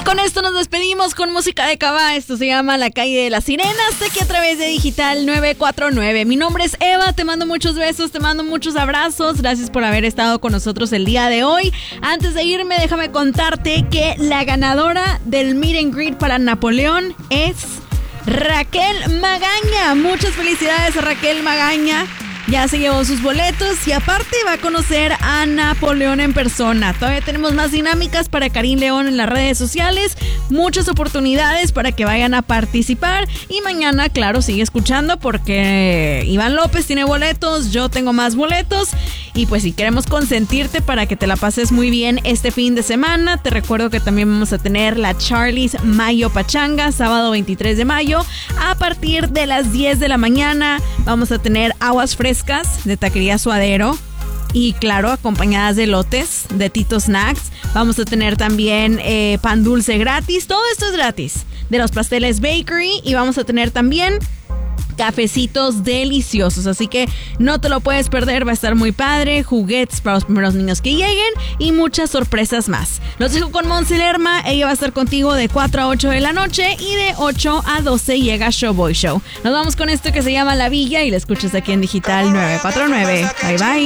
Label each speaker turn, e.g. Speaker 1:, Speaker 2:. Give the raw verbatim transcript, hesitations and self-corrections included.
Speaker 1: con esto nos despedimos con música de Cabá. Esto se llama La Calle de las Sirenas, aquí a través de Digital nueve cuatro nueve. Mi nombre es Eva, te mando muchos besos, te mando muchos abrazos. Gracias por haber estado con nosotros el día de hoy. Antes de irme, déjame contarte que la ganadora del Meet and Greet para Napoleón es Raquel Magaña. Muchas felicidades a Raquel Magaña. Ya se llevó sus boletos y aparte va a conocer a Napoleón en persona. Todavía tenemos más dinámicas para Karim León en las redes sociales. Muchas oportunidades para que vayan a participar. Y mañana, claro, sigue escuchando porque Iván López tiene boletos, yo tengo más boletos. Y pues si queremos consentirte para que te la pases muy bien este fin de semana, te recuerdo que también vamos a tener la Charlie's Mayo Pachanga, sábado veintitrés de mayo, a partir de las diez de la mañana. Vamos a tener aguas frescas de Taquería Suadero y claro, acompañadas de lotes de Tito Snacks. Vamos a tener también eh, pan dulce gratis, todo esto es gratis, de los pasteles Bakery, y vamos a tener también cafecitos deliciosos, así que no te lo puedes perder, va a estar muy padre, juguetes para los primeros niños que lleguen y muchas sorpresas más. Los dejo con Monse Lerma, ella va a estar contigo de cuatro a ocho de la noche y de ocho a doce llega Showboy Show. Nos vamos con esto que se llama La Villa y la escuchas aquí en Digital nueve cuatro nueve. Bye bye.